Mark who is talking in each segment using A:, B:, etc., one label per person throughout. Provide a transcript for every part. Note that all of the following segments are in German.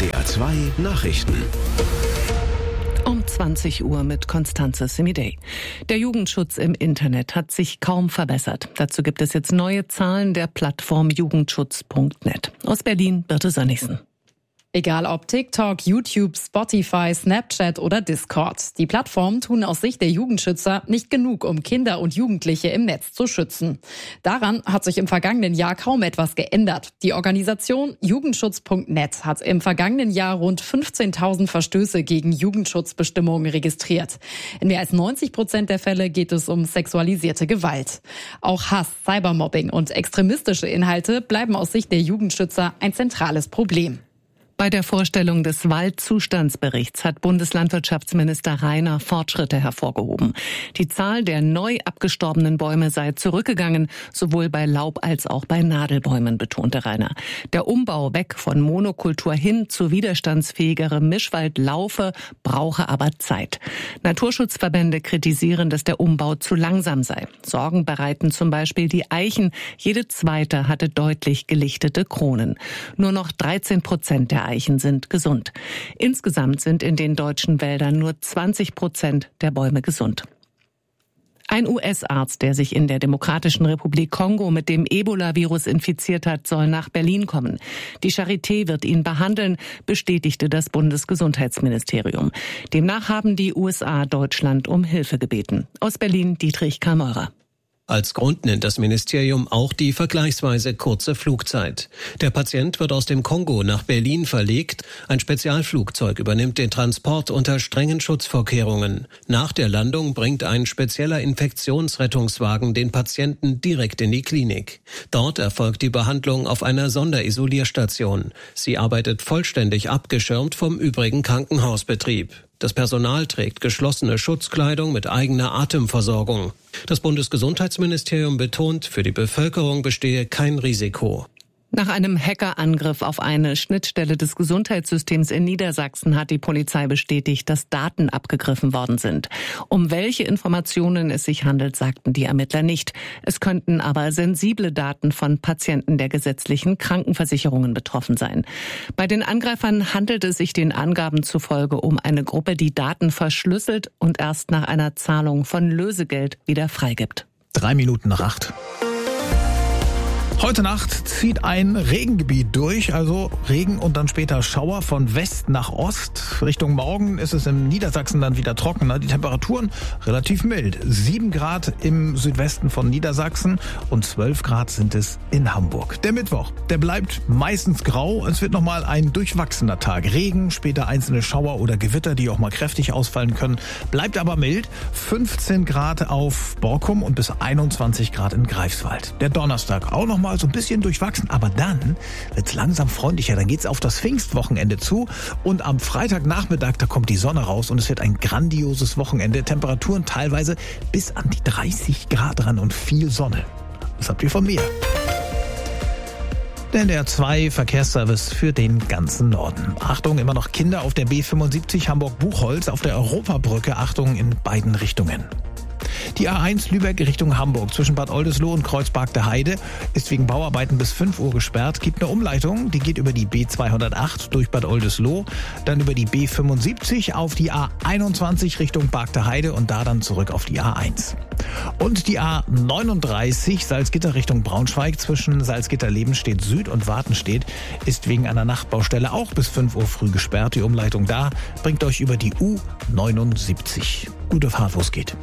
A: NDR 2 Nachrichten.
B: Um 20 Uhr mit Constanze Semidey. Der Jugendschutz im Internet hat sich kaum verbessert. Dazu gibt es jetzt neue Zahlen der Plattform jugendschutz.net. Aus Berlin, Birte Sönnigsen.
C: Egal ob TikTok, YouTube, Spotify, Snapchat oder Discord. Die Plattformen tun aus Sicht der Jugendschützer nicht genug, um Kinder und Jugendliche im Netz zu schützen. Daran hat sich im vergangenen Jahr kaum etwas geändert. Die Organisation Jugendschutz.net hat im vergangenen Jahr rund 15.000 Verstöße gegen Jugendschutzbestimmungen registriert. In mehr als 90% der Fälle geht es um sexualisierte Gewalt. Auch Hass, Cybermobbing und extremistische Inhalte bleiben aus Sicht der Jugendschützer ein zentrales Problem.
B: Bei der Vorstellung des Waldzustandsberichts hat Bundeslandwirtschaftsminister Rainer Fortschritte hervorgehoben. Die Zahl der neu abgestorbenen Bäume sei zurückgegangen, sowohl bei Laub- als auch bei Nadelbäumen, betonte Rainer. Der Umbau weg von Monokultur hin zu widerstandsfähigerem Mischwald laufe, brauche aber Zeit. Naturschutzverbände kritisieren, dass der Umbau zu langsam sei. Sorgen bereiten zum Beispiel die Eichen. Jede zweite hatte deutlich gelichtete Kronen. Nur noch 13% der Eichen sind gesund. Insgesamt sind in den deutschen Wäldern nur 20% der Bäume gesund. Ein US-Arzt, der sich in der Demokratischen Republik Kongo mit dem Ebola-Virus infiziert hat, soll nach Berlin kommen. Die Charité wird ihn behandeln, bestätigte das Bundesgesundheitsministerium. Demnach haben die USA Deutschland um Hilfe gebeten. Aus Berlin Dietrich Kameurer.
D: Als Grund nennt das Ministerium auch die vergleichsweise kurze Flugzeit. Der Patient wird aus dem Kongo nach Berlin verlegt. Ein Spezialflugzeug übernimmt den Transport unter strengen Schutzvorkehrungen. Nach der Landung bringt ein spezieller Infektionsrettungswagen den Patienten direkt in die Klinik. Dort erfolgt die Behandlung auf einer Sonderisolierstation. Sie arbeitet vollständig abgeschirmt vom übrigen Krankenhausbetrieb. Das Personal trägt geschlossene Schutzkleidung mit eigener Atemversorgung. Das Bundesgesundheitsministerium betont, für die Bevölkerung bestehe kein Risiko.
B: Nach einem Hackerangriff auf eine Schnittstelle des Gesundheitssystems in Niedersachsen hat die Polizei bestätigt, dass Daten abgegriffen worden sind. Um welche Informationen es sich handelt, sagten die Ermittler nicht. Es könnten aber sensible Daten von Patienten der gesetzlichen Krankenversicherungen betroffen sein. Bei den Angreifern handelt es sich den Angaben zufolge um eine Gruppe, die Daten verschlüsselt und erst nach einer Zahlung von Lösegeld wieder freigibt.
E: 7:03. Heute Nacht zieht ein Regengebiet durch, also Regen und dann später Schauer von West nach Ost. Richtung Morgen ist es in Niedersachsen dann wieder trockener. Die Temperaturen relativ mild. 7 Grad im Südwesten von Niedersachsen und 12 Grad sind es in Hamburg. Der Mittwoch, der bleibt meistens grau. Es wird nochmal ein durchwachsener Tag. Regen, später einzelne Schauer oder Gewitter, die auch mal kräftig ausfallen können. Bleibt aber mild. 15 Grad auf Borkum und bis 21 Grad in Greifswald. Der Donnerstag auch nochmal so ein bisschen durchwachsen, aber dann wird's langsam freundlicher. Dann geht's auf das Pfingstwochenende zu und am Freitagnachmittag, da kommt die Sonne raus und es wird ein grandioses Wochenende. Temperaturen teilweise bis an die 30 Grad ran und viel Sonne. Das habt ihr von mir. Der NDR 2 Verkehrsservice für den ganzen Norden. Achtung, immer noch Kinder auf der B75 Hamburg-Buchholz, auf der Europabrücke. Achtung in beiden Richtungen. Die A1 Lübeck Richtung Hamburg zwischen Bad Oldesloe und Kreuzberg der Heide ist wegen Bauarbeiten bis 5 Uhr gesperrt. Gibt eine Umleitung, die geht über die B208 durch Bad Oldesloe, dann über die B75 auf die A21 Richtung Barg der Heide und da dann zurück auf die A1. Und die A39 Salzgitter Richtung Braunschweig zwischen Salzgitter-Lebenstedt Süd und Wartenstedt ist wegen einer Nachtbaustelle auch bis 5 Uhr früh gesperrt. Die Umleitung da bringt euch über die U79. Gute Fahrt, wo es geht.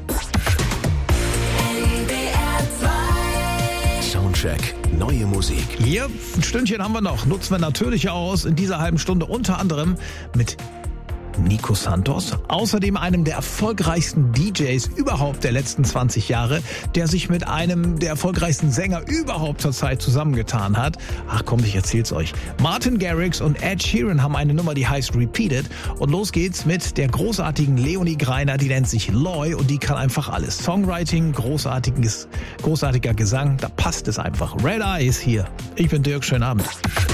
A: Soundcheck, neue Musik.
E: Hier, ein Stündchen haben wir noch. Nutzen wir natürlich aus in dieser halben Stunde unter anderem mit Nico Santos, außerdem einem der erfolgreichsten DJs überhaupt der letzten 20 Jahre, der sich mit einem der erfolgreichsten Sänger überhaupt zur Zeit zusammengetan hat. Ach komm, ich erzähl's euch. Martin Garrix und Ed Sheeran haben eine Nummer, die heißt Repeated. Und los geht's mit der großartigen Leonie Greiner, die nennt sich Loy und die kann einfach alles. Songwriting, großartiger Gesang, da passt es einfach. Red Eyes hier. Ich bin Dirk, schönen Abend.